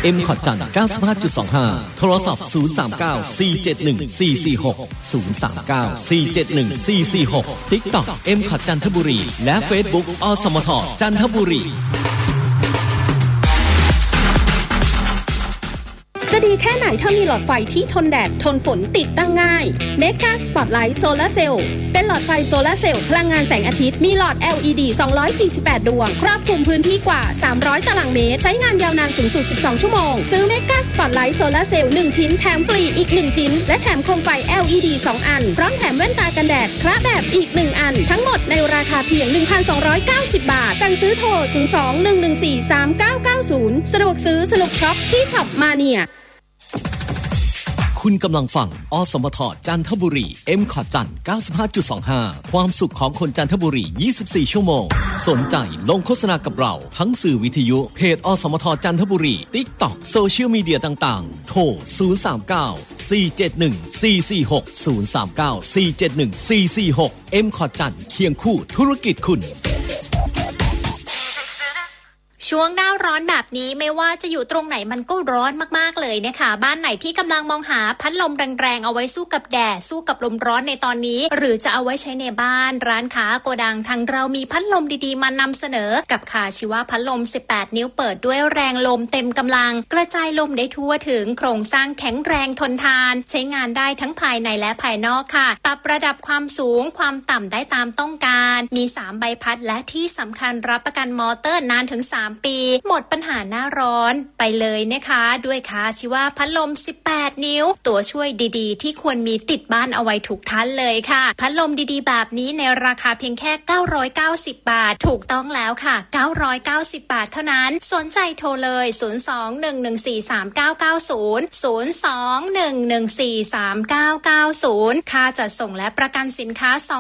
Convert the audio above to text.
M ขอดจันทร์ 95.25 โทรศัพท์ 039-471-446 TikTok M ขอดจันทบุรีและ Facebook อสมทจันทบุรีจะดีแค่ไหนถ้ามีหลอดไฟที่ทนแดดทนฝนติดตั้งง่าย Mega Spotlight Solar Cell เป็นหลอดไฟโซลาร์เซลล์พลังงานแสงอาทิตย์มีหลอด LED 248 ดวงครอบคลุมพื้นที่กว่า300ตารางเมตรใช้งานยาวนานสูงสุด12ชั่วโมงซื้อ Mega Spotlight Solar Cell 1 ชิ้นแถมฟรีอีก1ชิ้นและแถมโคมไฟ LED 2 อันพร้อมแถมแว่นตากันแดดคละแบบอีก1อันทั้งหมดในราคาเพียง 1,290 บาทสั่งซื้อโทร 02-114-3990 สะดวกซื้อสนุกช็อปที่ช็อปมาเนียคุณกำลังฟังอสมทจันทบุรี M ขอดจันทร์ 95.25 ความสุขของคนจันทบุรี 24 ชั่วโมงสนใจลงโฆษณากับเราทั้งสื่อวิทยุเพจอสมทจันทบุรี TikTok โซเชียลมีเดียต่างๆโทร 039-471-446 039-471-446 M ขอดจันทร์เคียงคู่ธุรกิจคุณช่วงหน้าร้อนแบบนี้ไม่ว่าจะอยู่ตรงไหนมันก็ร้อนมากๆเลยนะคะบ้านไหนที่กำลังมองหาพัดลมแรงๆเอาไว้สู้กับแดดสู้กับลมร้อนในตอนนี้หรือจะเอาไว้ใช้ในบ้านร้านค้าโกดังทางเรามีพัดลมดีๆมานำเสนอกับคาชิวะพัดลม18นิ้วเปิดด้วยแรงลมเต็มกำลังกระจายลมได้ทั่วถึงโครงสร้างแข็งแรงทนทานใช้งานได้ทั้งภายในและภายนอกค่ะปรับระดับความสูงความต่ำได้ตามต้องการมี3ใบพัดและที่สำคัญรับประกันมอเตอร์นานถึง3ปีหมดปัญหาหน้าร้อนไปเลยนะคะด้วยคาชิวะพัดลม18นิ้วตัวช่วยดีๆที่ควรมีติดบ้านเอาไว้ทุกท่านเลยค่ะพัดลมดีๆแบบนี้ในราคาเพียงแค่990 บาทถูกต้องแล้วค่ะ990 บาทเท่านั้นสนใจโทรเลย02-114-3990 02-114-3990ค่าจัดส่งและประกันสินค้า